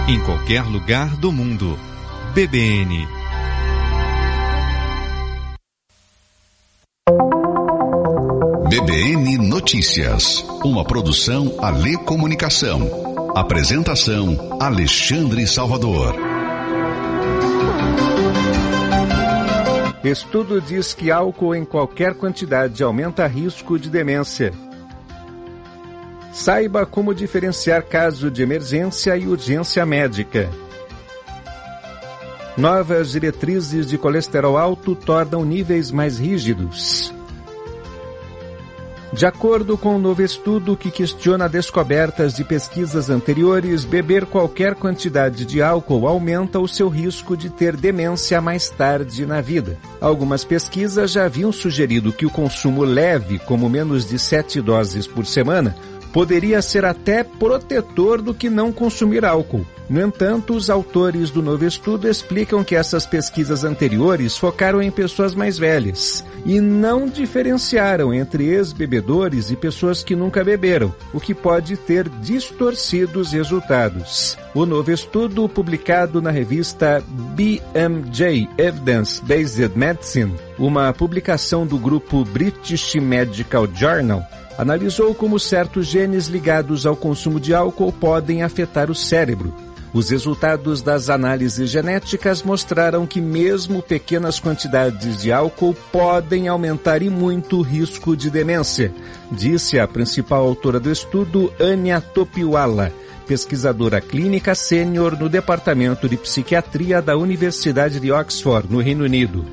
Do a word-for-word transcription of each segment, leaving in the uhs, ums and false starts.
em qualquer lugar do mundo. B B N. B B N Notícias, uma produção Alê Comunicação. Apresentação Alexandre Salvador. Estudo diz que álcool em qualquer quantidade aumenta risco de demência. Saiba como diferenciar caso de emergência e urgência médica. Novas diretrizes de colesterol alto tornam níveis mais rígidos. De acordo com um novo estudo que questiona descobertas de pesquisas anteriores, beber qualquer quantidade de álcool aumenta o seu risco de ter demência mais tarde na vida. Algumas pesquisas já haviam sugerido que o consumo leve, como menos de sete doses por semana, poderia ser até protetor do que não consumir álcool. No entanto, os autores do novo estudo explicam que essas pesquisas anteriores focaram em pessoas mais velhas e não diferenciaram entre ex-bebedores e pessoas que nunca beberam, o que pode ter distorcido os resultados. O novo estudo, publicado na revista B M J Evidence Based Medicine, uma publicação do grupo British Medical Journal, analisou como certos genes ligados ao consumo de álcool podem afetar o cérebro. Os resultados das análises genéticas mostraram que mesmo pequenas quantidades de álcool podem aumentar e muito o risco de demência, disse a principal autora do estudo, Anya Topiwala, pesquisadora clínica sênior no Departamento de Psiquiatria da Universidade de Oxford, no Reino Unido.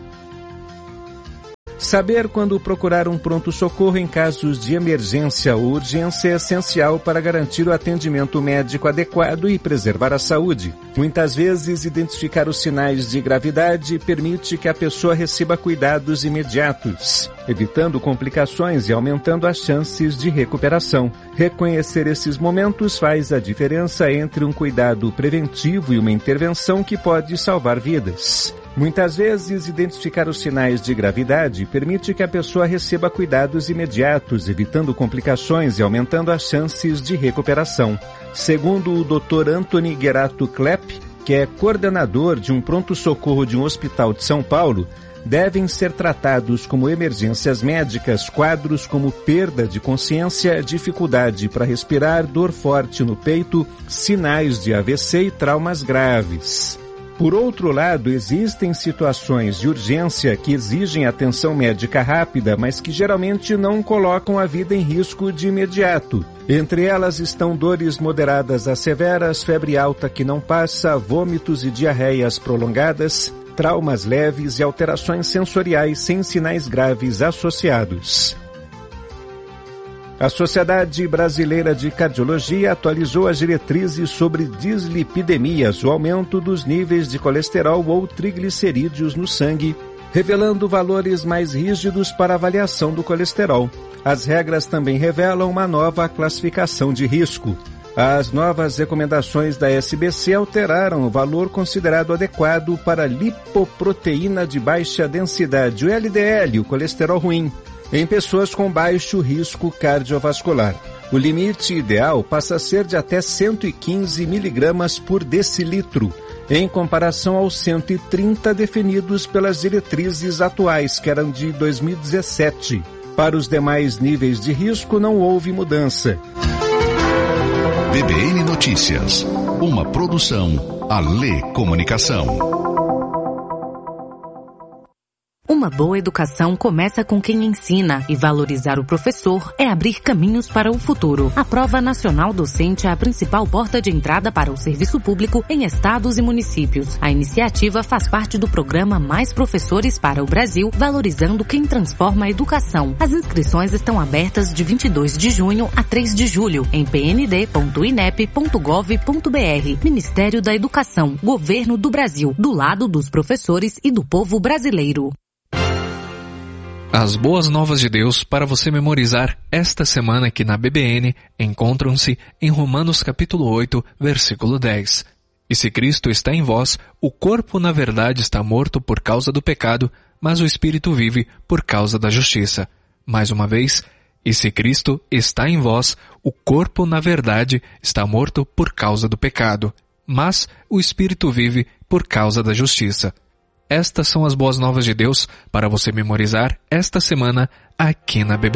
Saber quando procurar um pronto-socorro em casos de emergência ou urgência é essencial para garantir o atendimento médico adequado e preservar a saúde. Muitas vezes, identificar os sinais de gravidade permite que a pessoa receba cuidados imediatos, evitando complicações e aumentando as chances de recuperação. Reconhecer esses momentos faz a diferença entre um cuidado preventivo e uma intervenção que pode salvar vidas. Muitas vezes, identificar os sinais de gravidade permite que a pessoa receba cuidados imediatos, evitando complicações e aumentando as chances de recuperação. Segundo o doutor Anthony Gerato Klepp, que é coordenador de um pronto-socorro de um hospital de São Paulo, devem ser tratados como emergências médicas quadros como perda de consciência, dificuldade para respirar, dor forte no peito, sinais de A V C e traumas graves. Por outro lado, existem situações de urgência que exigem atenção médica rápida, mas que geralmente não colocam a vida em risco de imediato. Entre elas estão dores moderadas a severas, febre alta que não passa, vômitos e diarreias prolongadas, traumas leves e alterações sensoriais sem sinais graves associados. A Sociedade Brasileira de Cardiologia atualizou as diretrizes sobre dislipidemias, o aumento dos níveis de colesterol ou triglicerídeos no sangue, revelando valores mais rígidos para avaliação do colesterol. As regras também revelam uma nova classificação de risco. As novas recomendações da S B C alteraram o valor considerado adequado para lipoproteína de baixa densidade, o L D L, o colesterol ruim, em pessoas com baixo risco cardiovascular. O limite ideal passa a ser de até cento e quinze miligramas por decilitro, em comparação aos cento e trinta definidos pelas diretrizes atuais, que eram de dois mil e dezessete. Para os demais níveis de risco, não houve mudança. B B N Notícias, uma produção Alê Comunicação. Uma boa educação começa com quem ensina, e valorizar o professor é abrir caminhos para o futuro. A Prova Nacional Docente é a principal porta de entrada para o serviço público em estados e municípios. A iniciativa faz parte do programa Mais Professores para o Brasil, valorizando quem transforma a educação. As inscrições estão abertas de vinte e dois de junho a três de julho em p n d ponto i n e p ponto gov ponto b r. Ministério da Educação, Governo do Brasil, do lado dos professores e do povo brasileiro. As boas novas de Deus para você memorizar esta semana aqui na B B N encontram-se em Romanos capítulo oito, versículo dez. E se Cristo está em vós, o corpo na verdade está morto por causa do pecado, mas o espírito vive por causa da justiça. Mais uma vez, e se Cristo está em vós, o corpo na verdade está morto por causa do pecado. mas o Espírito vive por causa da justiça. Estas são as boas novas de Deus para você memorizar esta semana aqui na B B